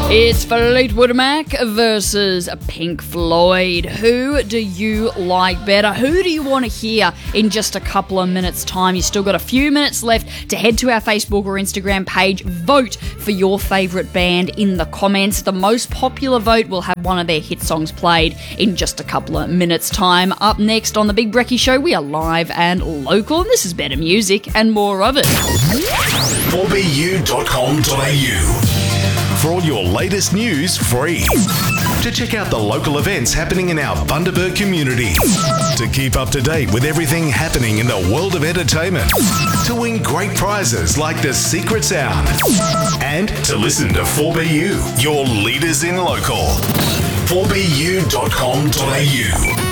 It's Fleetwood Mac versus Pink Floyd. Who do you like better? Who do you want to hear in just a couple of minutes' time? You've still got a few minutes left to head to our Facebook or Instagram page. Vote for your favourite band in the comments. The most popular vote will have one of their hit songs played in just a couple of minutes' time. Up next on The Big Brekkie Show, we are live and local, and this is better music and more of it. 4bu.com.au for all your latest news free. To check out the local events happening in our Bundaberg community. To keep up to date with everything happening in the world of entertainment. To win great prizes like the Secret Sound. And to listen to 4BU, your leaders in local. 4bu.com.au